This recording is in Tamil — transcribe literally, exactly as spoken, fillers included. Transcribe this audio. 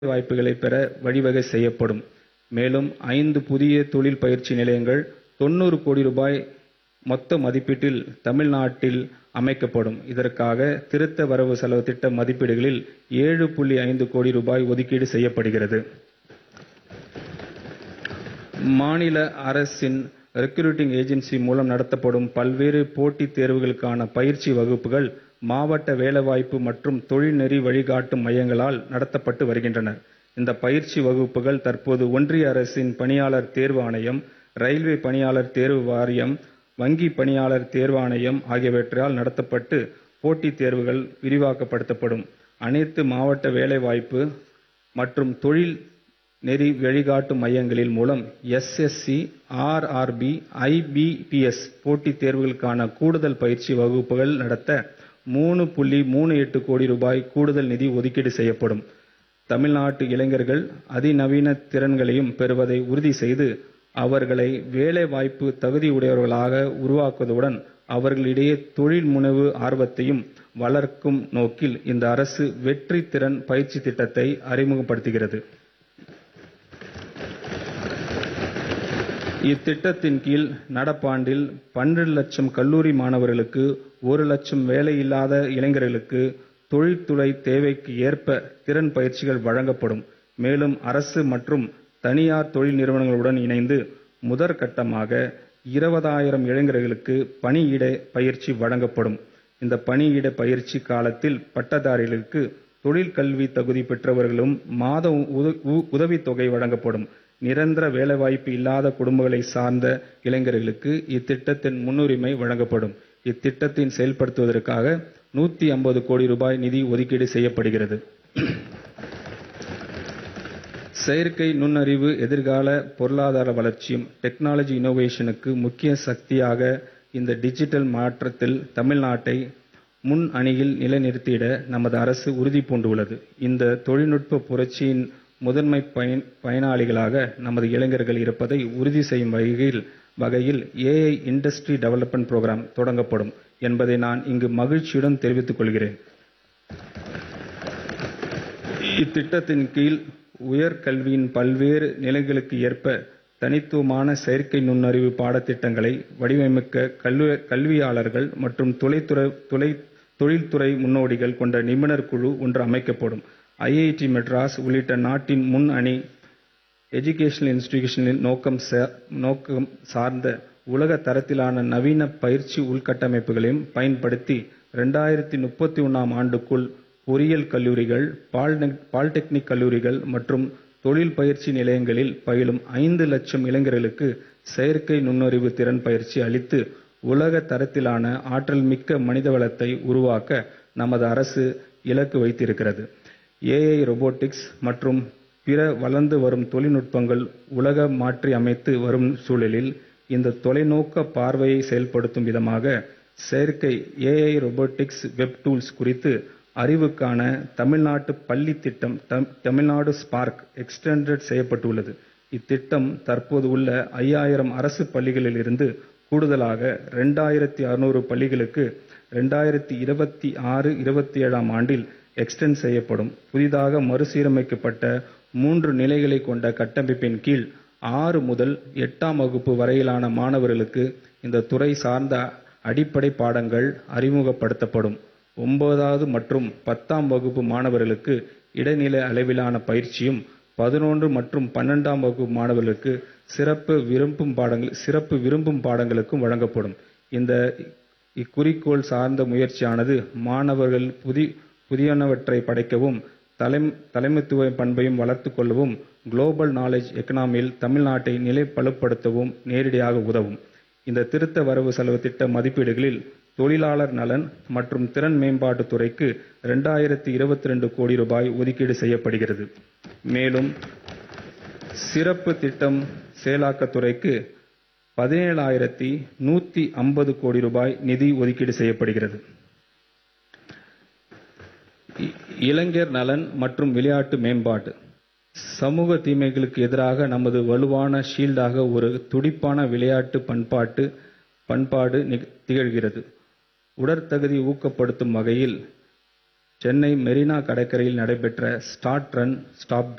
வாய்ப்புகளை பெற வழிவகை செய்யப்படும். மேலும் ஐந்து புதிய தொழில் பயிற்சி நிலையங்கள் தொண்ணூறு கோடி ரூபாய் மொத்த மதிப்பீட்டில் தமிழ்நாட்டில் அமைக்கப்படும். இதற்காக திருத்த வரவு செலவு திட்ட மதிப்பீடுகளில் ஏழு புள்ளி ஐந்து கோடி ரூபாய் ஒதுக்கீடு செய்யப்படுகிறது. மாநில அரசின் ரெக்ரூட்டிங் ஏஜென்சி மூலம் நடத்தப்படும் பல்வேறு போட்டித் தேர்வுகளுக்கான பயிற்சி வகுப்புகள் மாவட்ட வேலைவாய்ப்பு மற்றும் தொழில்நெறி வழிகாட்டும் மையங்களால் நடத்தப்பட்டு வருகின்றன. இந்த பயிற்சி வகுப்புகள் தற்போது ஒன்றிய அரசின் பணியாளர் தேர்வு ஆணையம், ரயில்வே பணியாளர் தேர்வு வாரியம், வங்கி பணியாளர் தேர்வாணையம் ஆகியவற்றால் நடத்தப்பட்டு போட்டித் தேர்வுகள் விரிவாக்கப்படுத்தப்படும். அனைத்து மாவட்ட வேலைவாய்ப்பு மற்றும் தொழில் நெறி வழிகாட்டும் மையங்களின் மூலம் S S C, R R B, I P B S போட்டித் தேர்வுகளுக்கான கூடுதல் பயிற்சி வகுப்புகள் நடத்த மூணு புள்ளி மூணு எட்டு கோடி ரூபாய் கூடுதல் நிதி ஒதுக்கீடு செய்யப்படும். தமிழ்நாட்டு இளைஞர்கள் அதிநவீன திறன்களையும் பெறுவதை உறுதி செய்து அவர்களை வேலைவாய்ப்பு தகுதியுடையவர்களாக உருவாக்குவதுடன் அவர்களிடையே தொழில் முனைவு ஆர்வத்தையும் வளர்க்கும் நோக்கில் இந்த அரசு வெற்றி திறன் பயிற்சி திட்டத்தை அறிமுகப்படுத்துகிறது. இத்திட்டத்தின் கீழ் நடப்பாண்டில் பன்னிரண்டு லட்சம் கல்லூரி மாணவர்களுக்கு, ஒரு லட்சம் வேலையில்லாத இளைஞர்களுக்கு தொழில்துறை தேவைக்கு ஏற்ப திறன் பயிற்சிகள் வழங்கப்படும். மேலும் அரசு மற்றும் தனியார் தொழில் நிறுவனங்களுடன் இணைந்து முதற்கட்டமாக இருபதாயிரம் இளைஞர்களுக்கு பணியிட பயிற்சி வழங்கப்படும். இந்த பணியிட பயிற்சி காலத்தில் பட்டதாரிகளுக்கு தொழில் கல்வி தகுதி பெற்றவர்களும் மாத உதவித்தொகை வழங்கப்படும். நிரந்தர வேலைவாய்ப்பு இல்லாத குடும்பங்களை சார்ந்த இளைஞர்களுக்கு இத்திட்டத்தின் முன்னுரிமை வழங்கப்படும். இத்திட்டத்தின் செயல்படுத்துவதற்காக நூற்றி ஐம்பது கோடி ரூபாய் நிதி ஒதுக்கீடு செய்யப்படுகிறது. செயற்கை நுண்ணறிவு எதிர்கால பொருளாதார வளர்ச்சியும் டெக்னாலஜி இனோவேஷனுக்கு முக்கிய சக்தியாக இந்த டிஜிட்டல் மாற்றத்தில் தமிழ்நாட்டை முன் அணியில் நிலைநிறுத்திட நமது அரசு உறுதி பூண்டுள்ளது. இந்த தொழில்நுட்ப புரட்சியின் முதன்மை பயன் பயனாளிகளாக நமது இளைஞர்கள் இருப்பதை உறுதி செய்யும் வகையில் வகையில் ஏஐ இண்டஸ்ட்ரி டெவலப்மெண்ட் புரோகிராம் தொடங்கப்படும் என்பதை நான் இங்கு மகிழ்ச்சியுடன் தெரிவித்துக் கொள்கிறேன். இத்திட்டத்தின் கீழ் உயர்கல்வியின் பல்வேறு நிலைகளுக்கு ஏற்ப தனித்துவமான செயற்கை நுண்ணறிவு பாடத்திட்டங்களை வடிவமைக்க கல்வி கல்வியாளர்கள் மற்றும் தொலைத்துறை தொலை தொழில்துறை முன்னோடிகள் கொண்ட நிபுணர் குழு ஒன்று அமைக்கப்படும். ஐ ஐ டி மெட்ராஸ் உள்ளிட்ட நாட்டின் முன் அணி எஜுகேஷனல் இன்ஸ்டிடியூஷனின் நோக்கம் நோக்கம் சார்ந்த உலக தரத்திலான நவீன பயிற்சி உள்கட்டமைப்புகளையும் பயன்படுத்தி இரண்டாயிரத்தி முப்பத்தி ஒன்றாம் ஆண்டுக்குள் பொறியியல் கல்லூரிகள், பாலிடெக்னிக் கல்லூரிகள் மற்றும் தொழில் பயிற்சி நிலையங்களில் பயிலும் ஐந்து லட்சம் இளைஞர்களுக்கு செயற்கை நுண்ணறிவு திறன் பயிற்சி அளித்து உலக தரத்திலான ஆற்றல் மிக்க மனிதவளத்தை உருவாக்க நமது அரசு இலக்கு வைத்திருக்கிறது. ஏஐ, ரோபோட்டிக்ஸ் மற்றும் பிற வளர்ந்து வரும் தொழில்நுட்பங்கள் உலக மாற்றி அமைத்து வரும் சூழலில் இந்த தொலைநோக்க பார்வையை செயல்படுத்தும் விதமாக செயற்கை ஏஐ ரோபோட்டிக்ஸ் வெப் டூல்ஸ் குறித்து அறிவுக்கான தமிழ்நாட்டு பள்ளி திட்டம் தமிழ்நாடு ஸ்பார்க் எக்ஸ்டெண்டட் செய்யப்பட்டுள்ளது. இத்திட்டம் தற்போது உள்ள ஐயாயிரம் அரசு பள்ளிகளில் இருந்து கூடுதலாக இரண்டாயிரத்தி அறுநூறு பள்ளிகளுக்கு இரண்டாயிரத்தி இருபத்தி ஆறு இருபத்தி ஏழாம் ஆண்டில் எக்ஸ்டெண்ட் செய்யப்படும். புதிதாக மறுசீரமைக்கப்பட்ட மூன்று நிலைகளை கொண்ட கட்டமைப்பின் கீழ் ஆறு முதல் எட்டாம் வகுப்பு வரையிலான மாணவர்களுக்கு இந்த துறை சார்ந்த அடிப்படை பாடங்கள் அறிமுகப்படுத்தப்படும். ஒன்பதாவது மற்றும் பத்தாம் வகுப்பு மாணவர்களுக்கு இடைநிலை அளவிலான பயிற்சியும், பதினொன்று மற்றும் பன்னெண்டாம் வகுப்பு மாணவர்களுக்கு சிறப்பு விரும்பும் பாடங்கள் சிறப்பு விரும்பும் பாடங்களுக்கும் வழங்கப்படும். இந்த இக்குறிக்கோள் சார்ந்த முயற்சியானது மாணவர்கள் புதி புதியனவற்றை படைக்கவும் தலை தலைமைத்துவ பண்பையும் வளர்த்து கொள்ளவும் குளோபல் நாலேஜ் எக்கனாமியில் தமிழ்நாட்டை நிலை பலுப்படுத்தவும் நேரடியாக உதவும். இந்த திருத்த வரவு செலவு திட்ட மதிப்பீடுகளில் தொழிலாளர் நலன் மற்றும் திறன் மேம்பாட்டுத் துறைக்கு இரண்டாயிரத்தி இருபத்தி ரெண்டு கோடி ரூபாய் ஒதுக்கீடு செய்யப்படுகிறது. மேலும் சிறப்பு திட்டம் செயலாக்கத்துறைக்கு பதினேழாயிரத்தி நூற்றி ஐம்பது கோடி ரூபாய் நிதி ஒதுக்கீடு செய்யப்படுகிறது. இளைஞர் நலன் மற்றும் விளையாட்டு மேம்பாட்டு சமூக தீமைகளுக்கு எதிராக நமது வலுவான ஷீல்டாக ஒரு துடிப்பான விளையாட்டு பண்பாட்டு பண்பாடு திகழ்கிறது. உடற்தகுதி ஊக்கப்படுத்தும் வகையில் சென்னை மெரினா கடற்கரையில் நடைபெற்ற ஸ்டார்ட் ரன் ஸ்டாப்